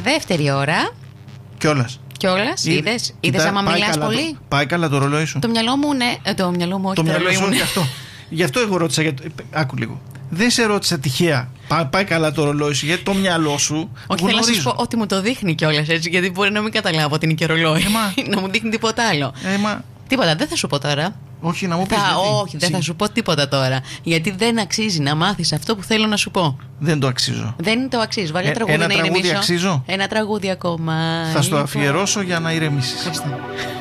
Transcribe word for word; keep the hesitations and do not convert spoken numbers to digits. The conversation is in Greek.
Δεύτερη ώρα. Κιόλας. Κιόλας, είδες. Είδες άμα μιλάς πολύ. Το, πάει καλά το ρολόι σου. Το μυαλό μου, ναι. Ε, το μυαλό μου, όχι. Το, το μυαλό σου, μου, ναι. γι' αυτό. Γι' αυτό εγώ ρώτησα. Για το... Άκου λίγο. Δεν σε ρώτησα τυχαία. Πά, πάει καλά το ρολόι σου, γιατί το μυαλό σου. Όχι, θέλω να σου πω ότι μου το δείχνει κιόλας έτσι, γιατί μπορεί να μην καταλάβω ότι είναι και ρολόι. Να μου δείχνει τίποτα άλλο. Έμα. Τίποτα, δεν θα σου πω τώρα. Όχι, να μου πεις. Θα, γιατί. όχι, δεν θα σου πω τίποτα τώρα. Γιατί δεν αξίζει να μάθεις αυτό που θέλω να σου πω. Δεν το αξίζω. Δεν το αξίζει. Βάλε Ε, τραγούδι ένα να είναι τραγούδι μισό. αξίζω. Ένα τραγούδι ακόμα. Θα στο Λοιπόν. αφιερώσω για να ηρεμήσεις. Ευχαριστώ.